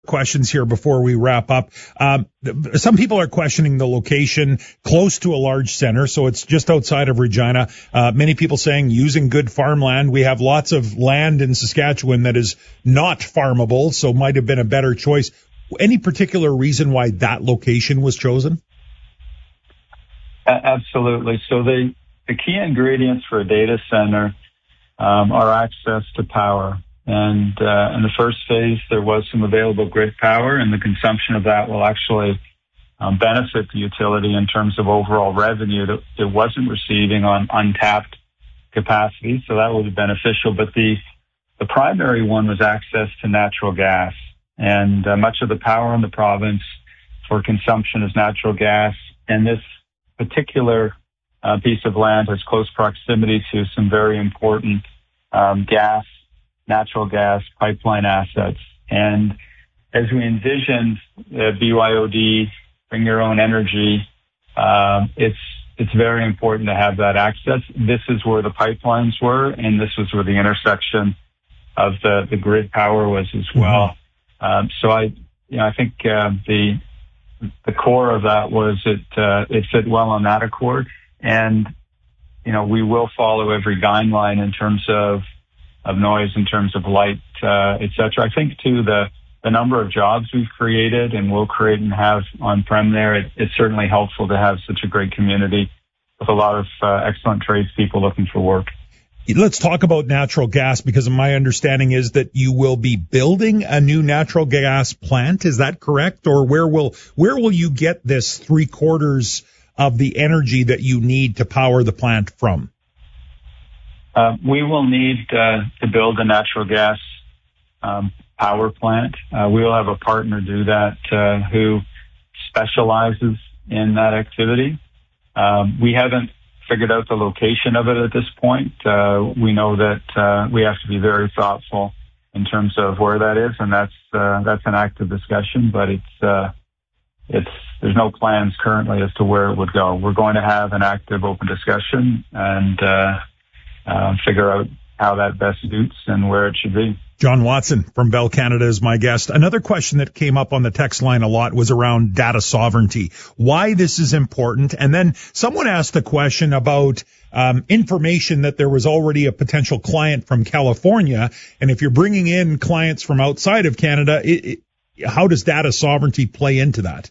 questions here before we wrap up. Some people are questioning the location close to a large center, so it's just outside of Regina. Many people saying using good farmland. We have lots of land in Saskatchewan that is not farmable, so might have been a better choice. Any particular reason why that location was chosen? Absolutely. So the key ingredients for a data center are access to power. And in the first phase, there was some available grid power, and the consumption of that will actually benefit the utility in terms of overall revenue that it wasn't receiving on untapped capacity. So that will be beneficial. But the primary one was access to natural gas. And much of the power in the province for consumption is natural gas. And this particular piece of land has close proximity to some very important natural gas pipeline assets. And as we envisioned BYOD, bring your own energy, it's very important to have that access. This is where the pipelines were, and this was where the intersection of the grid power was as well. So I think the core of that was it fit well on that accord, and we will follow every guideline in terms of noise, in terms of light, et cetera. I think too the number of jobs we've created and will create and have on-prem there, it's certainly helpful to have such a great community with a lot of excellent tradespeople looking for work. Let's talk about natural gas, because my understanding is that you will be building a new natural gas plant. Is that correct? Or where will you get this 3/4 of the energy that you need to power the plant from? We will need to build a natural gas power plant. We will have a partner do that who specializes in that activity. We haven't figured out the location of it at this point. We know that we have to be very thoughtful in terms of where that is, and that's an active discussion. But there's no plans currently as to where it would go. We're going to have an active, open discussion and figure out how that best suits and where it should be. John Watson from Bell Canada is my guest. Another question that came up on the text line a lot was around data sovereignty, why this is important. And then someone asked a question about information that there was already a potential client from California. And if you're bringing in clients from outside of Canada, how does data sovereignty play into that?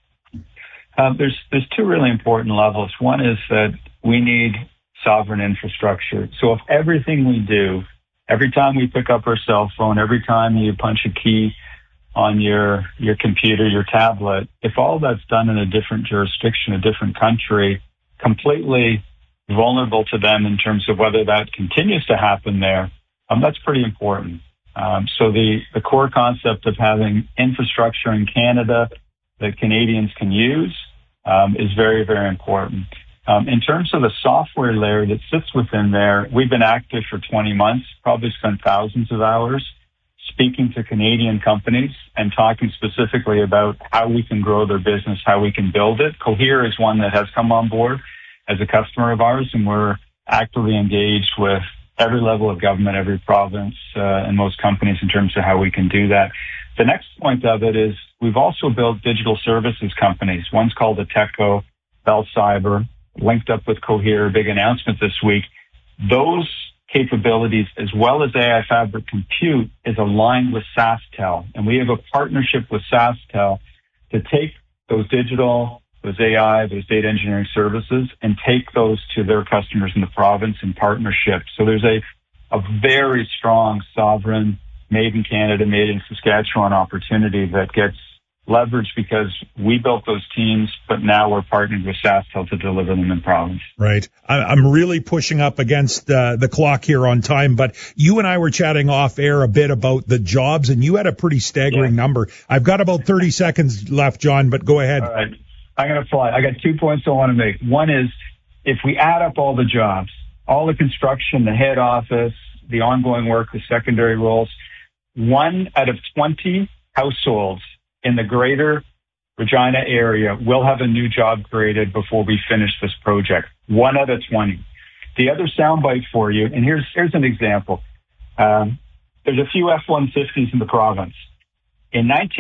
There's two really important levels. One is that we need sovereign infrastructure. So if everything we do, every time we pick up our cell phone, every time you punch a key on your computer, your tablet, if all that's done in a different jurisdiction, a different country, completely vulnerable to them in terms of whether that continues to happen there, that's pretty important. So the core concept of having infrastructure in Canada that Canadians can use is very, very important. In terms of the software layer that sits within there, we've been active for 20 months, probably spent thousands of hours speaking to Canadian companies and talking specifically about how we can grow their business, how we can build it. Cohere is one that has come on board as a customer of ours, and we're actively engaged with every level of government, every province, and most companies in terms of how we can do that. The next point of it is we've also built digital services companies. One's called Ateco, Bell Cyber, linked up with Cohere, big announcement this week. Those capabilities, as well as AI Fabric Compute, is aligned with SaskTel. And we have a partnership with SaskTel to take those digital, those AI, those data engineering services and take those to their customers in the province in partnership. So there's a very strong sovereign, made in Canada, made in Saskatchewan opportunity that gets leverage because we built those teams, but now we're partnering with SaskTel to deliver them in province. Right. I'm really pushing up against the clock here on time, but you and I were chatting off air a bit about the jobs, and you had a pretty staggering number. I've got about 30 seconds left, John, but go ahead. All right. I'm going to fly. I got 2 points I want to make. One is, if we add up all the jobs, all the construction, the head office, the ongoing work, the secondary roles, 1 out of 20 households in the greater Regina area will have a new job created before we finish this project. 1 out of 20. The other soundbite for you, and here's an example. There's a few F-150s in the province. In